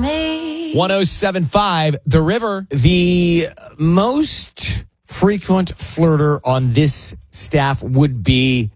away. 107.5 The River. The most frequent flirter on this staff would be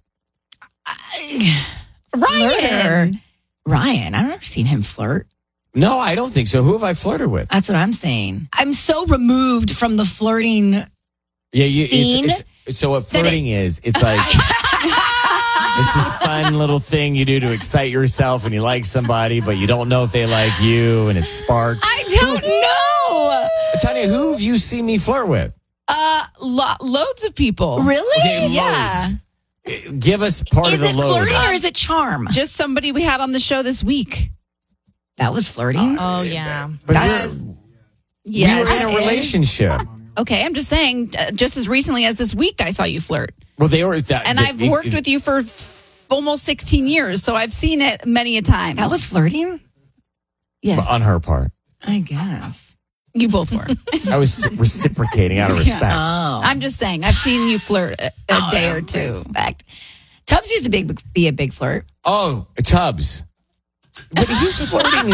Ryan. Ryan, I've never seen him flirt. No, I don't think so. Who have I flirted with? That's what I'm saying. I'm so removed from the flirting. Yeah, scene. So what flirting is, it's like it's this fun little thing you do to excite yourself when you like somebody, but you don't know if they like you, and it sparks. I don't know. Tanya, who have you seen me flirt with? Loads of people. Really? Okay, Yeah. loads. Give us part Is of the it load. flirting or is it charm? Just somebody we had on the show this week. That was flirting. Oh, yeah. But That's- we were in a relationship. Okay, I'm just saying, just as recently as this week, I saw you flirt. Well, they were that, And I've worked with you for almost 16 years, so I've seen it many a time. That was flirting? yes. on her part. I guess. You both were. I was reciprocating out of respect. Oh. I'm just saying, I've seen you flirt a day or two. Respect. Tubbs used to be a big flirt. Oh, Tubbs. But his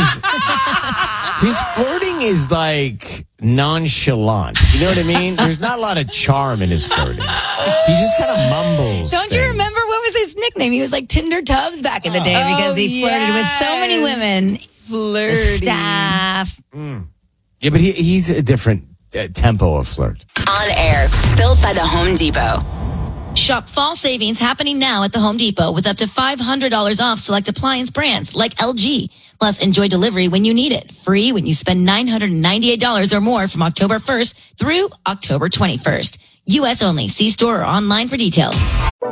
flirting is like nonchalant. You know what I mean? There's not a lot of charm in his flirting. He just kind of mumbles. Don't you things. remember what was his nickname? He was like Tinder Tubbs back in the day because he flirted with so many women. Flirty. The staff. Yeah, but he's a different tempo of flirt. On air, built by the Home Depot. Shop fall savings happening now at the Home Depot with up to $500 off select appliance brands like LG. Plus, enjoy delivery when you need it. Free when you spend $998 or more from October 1st through October 21st. U.S. only. See store or online for details.